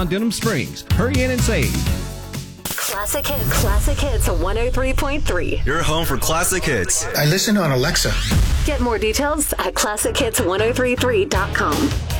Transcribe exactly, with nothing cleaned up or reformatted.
downtown Denham Springs. Hurry in and save. Classic Hits. Classic Hits one oh three point three. Your home for classic hits. I listen on Alexa. Get more details at classic hits ten thirty-three dot com.